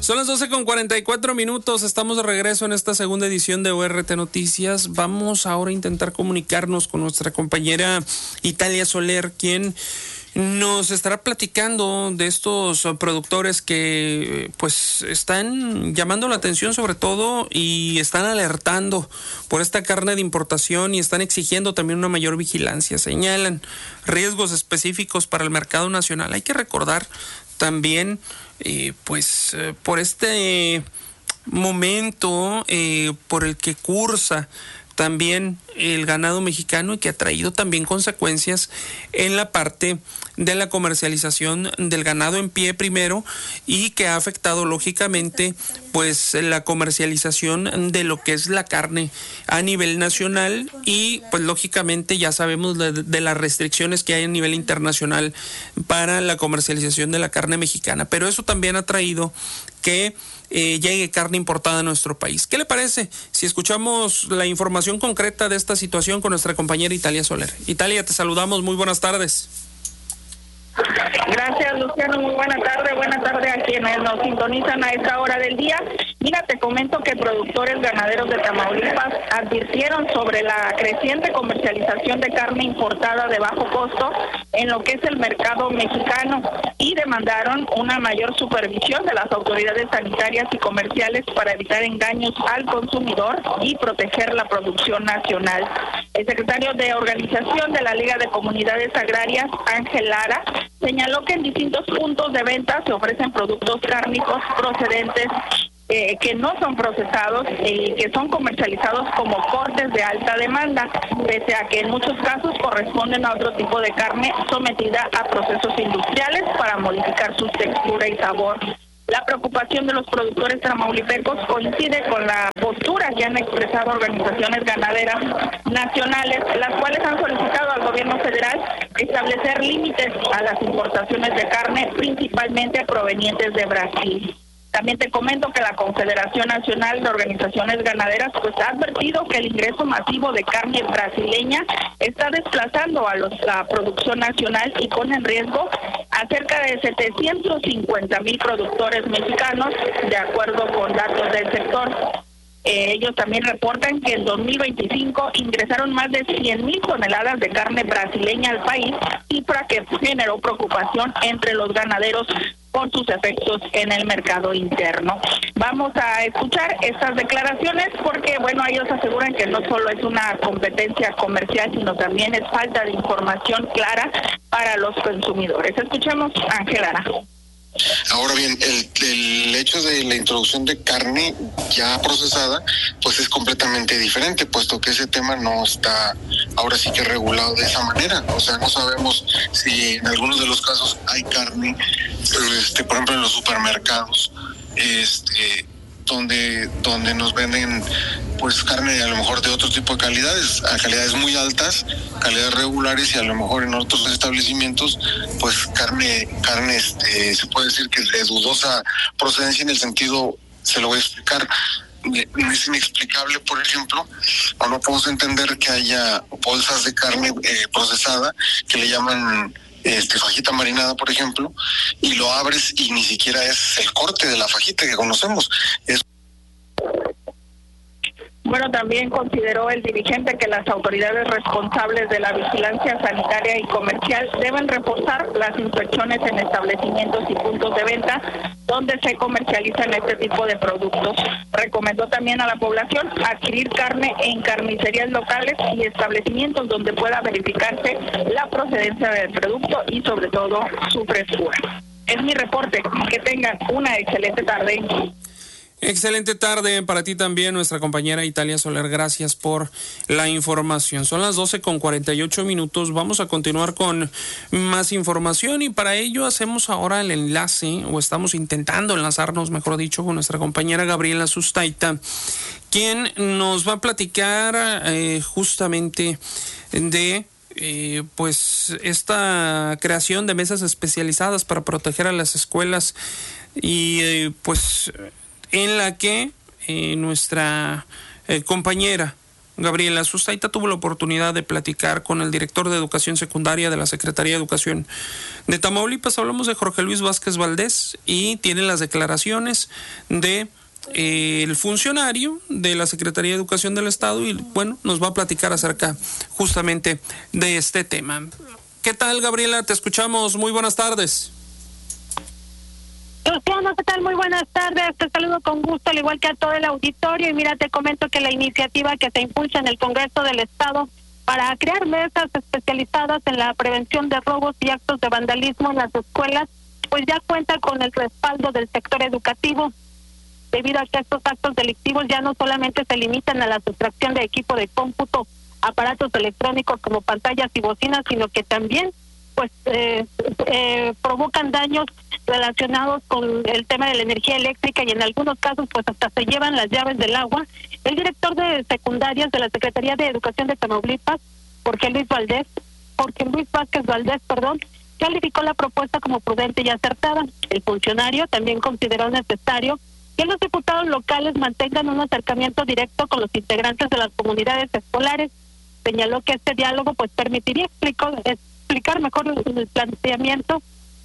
Son las 12:44. Estamos de regreso en esta segunda edición de ORT Noticias. Vamos ahora a intentar comunicarnos con nuestra compañera Italia Soler, quien nos estará platicando de estos productores que pues están llamando la atención sobre todo y están alertando por esta carne de importación y están exigiendo también una mayor vigilancia. Señalan riesgos específicos para el mercado nacional. Hay que recordar también por este momento por el que cursa también el ganado mexicano y que ha traído también consecuencias en la parte de la comercialización del ganado en pie primero y que ha afectado lógicamente pues la comercialización de lo que es la carne a nivel nacional y pues lógicamente ya sabemos de las restricciones que hay a nivel internacional para la comercialización de la carne mexicana, pero eso también ha traído que llegue carne importada a nuestro país. ¿Qué le parece si escuchamos la información concreta de esta situación con nuestra compañera Italia Soler? Italia, te saludamos, muy buenas tardes. Gracias, Luciano, muy buena tarde a quienes nos sintonizan a esta hora del día. Mira, te comento que productores ganaderos de Tamaulipas advirtieron sobre la creciente comercialización de carne importada de bajo costo en lo que es el mercado mexicano y demandaron una mayor supervisión de las autoridades sanitarias y comerciales para evitar engaños al consumidor y proteger la producción nacional. El secretario de Organización de la Liga de Comunidades Agrarias, Ángel Lara, señaló que en distintos puntos de venta se ofrecen productos cárnicos procedentes que no son procesados y que son comercializados como cortes de alta demanda, pese a que en muchos casos corresponden a otro tipo de carne sometida a procesos industriales para modificar su textura y sabor. La preocupación de los productores tamaulipecos coincide con la postura que han expresado organizaciones ganaderas nacionales, las cuales han solicitado al gobierno federal establecer límites a las importaciones de carne, principalmente provenientes de Brasil. También te comento que la Confederación Nacional de Organizaciones Ganaderas pues ha advertido que el ingreso masivo de carne brasileña está desplazando a la producción nacional y pone en riesgo a cerca de 750,000 productores mexicanos, de acuerdo con datos del sector. Ellos también reportan que en 2025 ingresaron más de 100,000 toneladas de carne brasileña al país, cifra que generó preocupación entre los ganaderos por sus efectos en el mercado interno. Vamos a escuchar estas declaraciones porque, bueno, ellos aseguran que no solo es una competencia comercial, sino también es falta de información clara para los consumidores. Escuchemos a Ángel Lara. Ahora bien, el hecho de la introducción de carne ya procesada, pues es completamente diferente, puesto que ese tema no está ahora sí que regulado de esa manera. O sea, no sabemos si en algunos de los casos hay carne, por ejemplo en los supermercados, donde nos venden pues carne a lo mejor de otro tipo de calidades, a calidades muy altas, calidades regulares, y a lo mejor en otros establecimientos pues carne se puede decir que es de dudosa procedencia, en el sentido, se lo voy a explicar. Es inexplicable, por ejemplo, o no podemos entender que haya bolsas de carne procesada que le llaman fajita marinada, por ejemplo, y lo abres y ni siquiera es el corte de la fajita que conocemos. Bueno, también consideró el dirigente que las autoridades responsables de la vigilancia sanitaria y comercial deben reforzar las inspecciones en establecimientos y puntos de venta donde se comercializan este tipo de productos. Recomendó también a la población adquirir carne en carnicerías locales y establecimientos donde pueda verificarse la procedencia del producto y sobre todo su frescura. Es mi reporte. Que tengan una excelente tarde. Excelente tarde para ti también, nuestra compañera Italia Soler. Gracias por la información. Son las 12:48. Vamos a continuar con más información y para ello hacemos ahora el enlace, o estamos intentando enlazarnos, mejor dicho, con nuestra compañera Gabriela Sustaita, quien nos va a platicar justamente de pues esta creación de mesas especializadas para proteger a las escuelas y pues en la que nuestra compañera Gabriela Sustaita tuvo la oportunidad de platicar con el director de Educación Secundaria de la Secretaría de Educación de Tamaulipas. Hablamos de Jorge Luis Vázquez Valdés y tiene las declaraciones de el funcionario de la Secretaría de Educación del Estado y bueno, nos va a platicar acerca justamente de este tema. ¿Qué tal, Gabriela? Te escuchamos. Muy buenas tardes. Luciano, ¿qué tal? Muy buenas tardes. Te saludo con gusto, al igual que a todo el auditorio. Y mira, te comento que la iniciativa que se impulsa en el Congreso del Estado para crear mesas especializadas en la prevención de robos y actos de vandalismo en las escuelas, pues ya cuenta con el respaldo del sector educativo, debido a que estos actos delictivos ya no solamente se limitan a la sustracción de equipo de cómputo, aparatos electrónicos como pantallas y bocinas, sino que también pues provocan daños relacionados con el tema de la energía eléctrica y en algunos casos pues hasta se llevan las llaves del agua. El director de secundarias de la Secretaría de Educación de Tamaulipas, Jorge Luis Vázquez Valdés, calificó la propuesta como prudente y acertada. El funcionario también consideró necesario que los diputados locales mantengan un acercamiento directo con los integrantes de las comunidades escolares. Señaló que este diálogo pues permitiría explicar mejor el planteamiento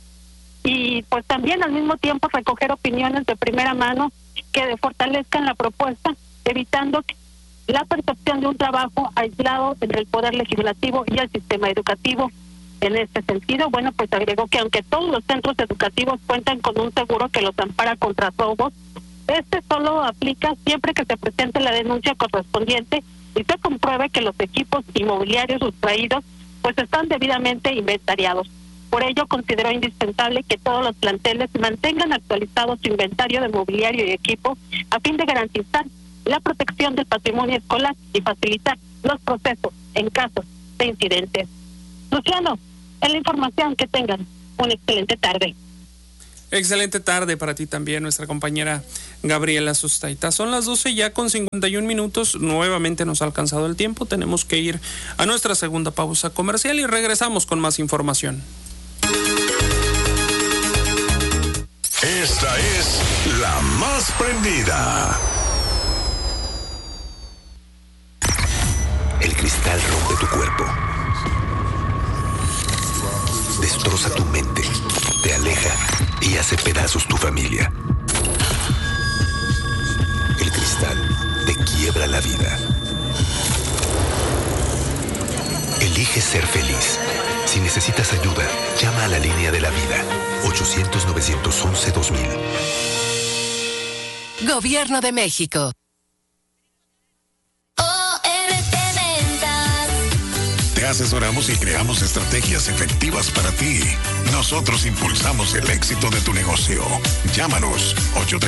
y pues también al mismo tiempo recoger opiniones de primera mano que fortalezcan la propuesta, evitando la percepción de un trabajo aislado entre el Poder Legislativo y el sistema educativo. En este sentido, bueno, pues agregó que aunque todos los centros educativos cuentan con un seguro que los ampara contra robos, este solo aplica siempre que se presente la denuncia correspondiente y se compruebe que los equipos inmobiliarios sustraídos pues están debidamente inventariados. Por ello, consideró indispensable que todos los planteles mantengan actualizado su inventario de mobiliario y equipo a fin de garantizar la protección del patrimonio escolar y facilitar los procesos en casos de incidentes. Luciano, es la información. Que tengan una excelente tarde. Excelente tarde para ti también, nuestra compañera Gabriela Sustaita. Son las 12 ya con 51 minutos. Nuevamente nos ha alcanzado el tiempo. Tenemos que ir a nuestra segunda pausa comercial y regresamos con más información. Esta es la más prendida. El cristal rompe tu cuerpo, destroza tu mente, te aleja y hace pedazos tu familia. El cristal te quiebra la vida. Elige ser feliz. Si necesitas ayuda, llama a la línea de la vida, 800-911-2000. Gobierno de México. Te asesoramos y creamos estrategias efectivas para ti. Nosotros impulsamos el éxito de tu negocio. Llámanos 8